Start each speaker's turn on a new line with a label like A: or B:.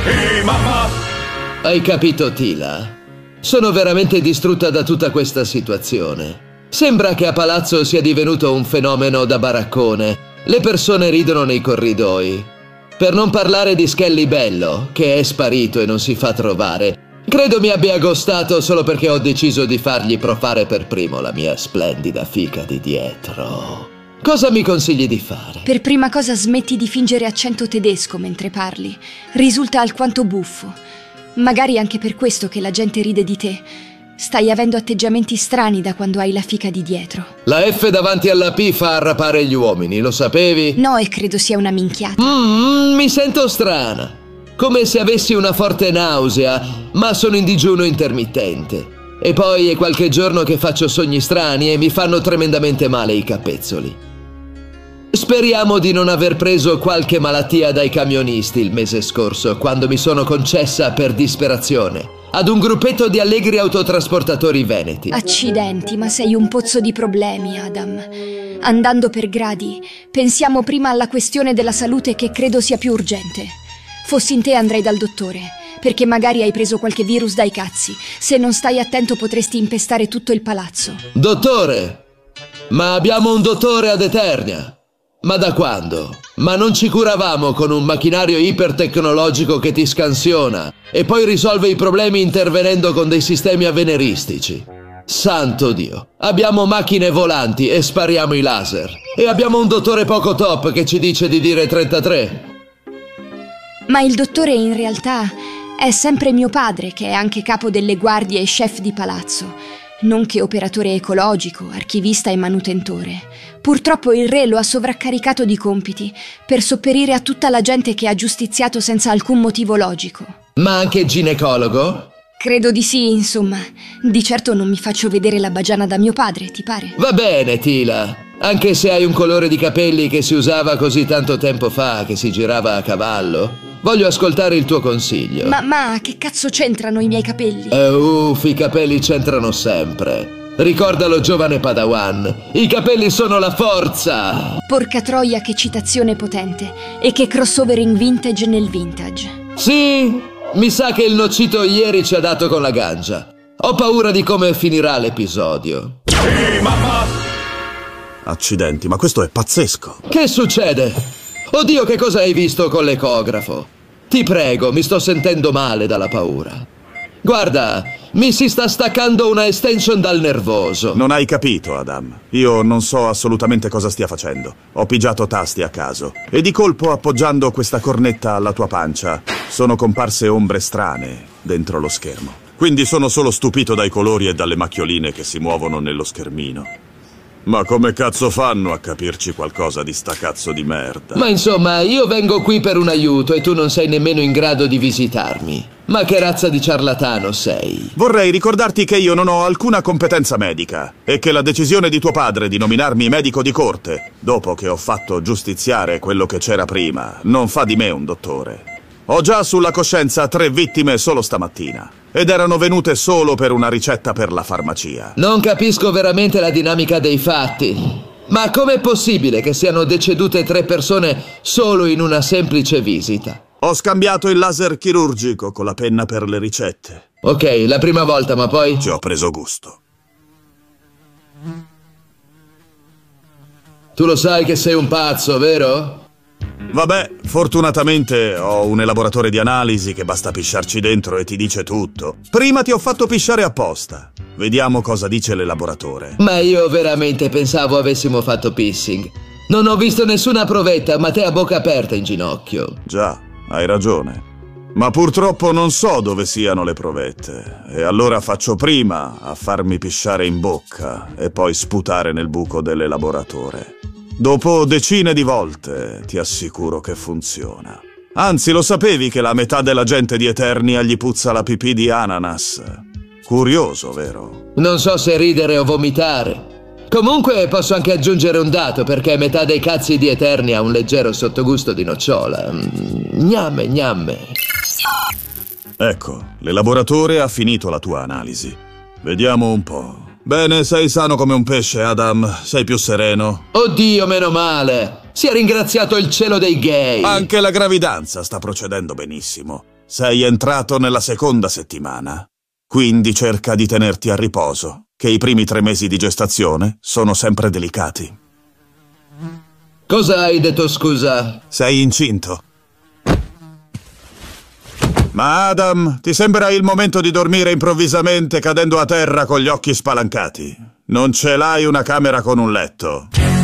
A: Mamma!
B: Hai capito, Tila? Sono veramente distrutta da tutta questa situazione. Sembra che a palazzo sia divenuto un fenomeno da baraccone. Le persone ridono nei corridoi. Per non parlare di Skelly Bello, che è sparito e non si fa trovare. Credo mi abbia aggostato solo perché ho deciso di fargli profare per primo la mia splendida fica di dietro. Cosa mi consigli di fare?
C: Per prima cosa smetti di fingere accento tedesco mentre parli. Risulta alquanto buffo. Magari anche per questo che la gente ride di te. Stai avendo atteggiamenti strani da quando hai la fica di dietro.
B: La F davanti alla P fa arrapare gli uomini, lo sapevi?
C: No, e credo sia una minchiata.
B: Mi sento strana. Come se avessi una forte nausea, ma sono in digiuno intermittente. E poi è qualche giorno che faccio sogni strani e mi fanno tremendamente male i capezzoli. Speriamo di non aver preso qualche malattia dai camionisti il mese scorso, quando mi sono concessa per disperazione ad un gruppetto di allegri autotrasportatori veneti.
C: Accidenti, ma sei un pozzo di problemi, Adam. Andando per gradi, pensiamo prima alla questione della salute, che credo sia più urgente. Fossi in te andrei dal dottore, perché magari hai preso qualche virus dai cazzi. Se non stai attento potresti impestare tutto il palazzo.
B: Dottore? Ma abbiamo un dottore ad Eternia. Ma da quando? Ma non ci curavamo con un macchinario ipertecnologico che ti scansiona e poi risolve i problemi intervenendo con dei sistemi avveniristici? Santo Dio, abbiamo macchine volanti e spariamo i laser. E abbiamo un dottore poco top che ci dice di dire 33.
C: Ma il dottore in realtà è sempre mio padre, che è anche capo delle guardie e chef di palazzo, nonché operatore ecologico, archivista e manutentore. Purtroppo il re lo ha sovraccaricato di compiti per sopperire a tutta la gente che ha giustiziato senza alcun motivo logico.
B: Ma anche ginecologo?
C: Credo di sì, insomma. Di certo non mi faccio vedere la bagiana da mio padre, ti pare?
B: Va bene, Tila. Anche se hai un colore di capelli che si usava così tanto tempo fa, che si girava a cavallo, voglio ascoltare il tuo consiglio.
C: Ma che cazzo c'entrano i miei capelli?
B: I capelli c'entrano sempre. Ricordalo, giovane Padawan, i capelli sono la forza!
C: Porca troia, che citazione potente. E che crossovering vintage nel vintage.
B: Sì, mi sa che il nocito ieri ci ha dato con la gancia. Ho paura di come finirà l'episodio.
A: Mamma!
D: Accidenti, ma questo è pazzesco.
B: Che succede? Oddio, che cosa hai visto con l'ecografo? Ti prego, mi sto sentendo male dalla paura. Guarda, mi si sta staccando una extension dal nervoso.
D: Non hai capito, Adam. Io non so assolutamente cosa stia facendo. Ho pigiato tasti a caso e di colpo, appoggiando questa cornetta alla tua pancia, sono comparse ombre strane dentro lo schermo. Quindi sono solo stupito dai colori e dalle macchioline che si muovono nello schermino. Ma come cazzo fanno a capirci qualcosa di sta cazzo di merda?
B: Ma insomma, io vengo qui per un aiuto e tu non sei nemmeno in grado di visitarmi. Ma che razza di ciarlatano sei?
D: Vorrei ricordarti che io non ho alcuna competenza medica e che la decisione di tuo padre di nominarmi medico di corte, dopo che ho fatto giustiziare quello che c'era prima, non fa di me un dottore. Ho già sulla coscienza 3 vittime solo stamattina. Ed erano venute solo per una ricetta per la farmacia.
B: Non capisco veramente la dinamica dei fatti. Ma com'è possibile che siano decedute 3 persone solo in una semplice visita?
D: Ho scambiato il laser chirurgico con la penna per le ricette.
B: Ok, la prima volta, ma poi?
D: Ci ho preso gusto.
B: Tu lo sai che sei un pazzo, vero?
D: Vabbè, fortunatamente ho un elaboratore di analisi che basta pisciarci dentro e ti dice tutto. Prima ti ho fatto pisciare apposta. Vediamo cosa dice l'elaboratore.
B: Ma io veramente pensavo avessimo fatto pissing. Non ho visto nessuna provetta, ma te a bocca aperta in ginocchio.
D: Già, hai ragione. Ma purtroppo non so dove siano le provette. E allora faccio prima a farmi pisciare in bocca e poi sputare nel buco dell'elaboratore. Dopo decine di volte ti assicuro che funziona. Anzi, lo sapevi che la metà della gente di Eternia gli puzza la pipì di ananas? Curioso, vero?
B: Non so se ridere o vomitare. Comunque posso anche aggiungere un dato, perché metà dei cazzi di Eternia ha un leggero sottogusto di nocciola. Gnamme, gnamme.
D: Ecco, l'elaboratore ha finito la tua analisi. Vediamo un po'. Bene, sei sano come un pesce, Adam. Sei più sereno.
B: Oddio, meno male. Si è ringraziato il cielo dei gay.
D: Anche la gravidanza sta procedendo benissimo. Sei entrato nella seconda settimana. Quindi cerca di tenerti a riposo, che i primi 3 mesi di gestazione sono sempre delicati.
B: Cosa hai detto, scusa?
D: Sei incinto. Ma Adam, ti sembra il momento di dormire improvvisamente cadendo a terra con gli occhi spalancati? Non ce l'hai una camera con un letto.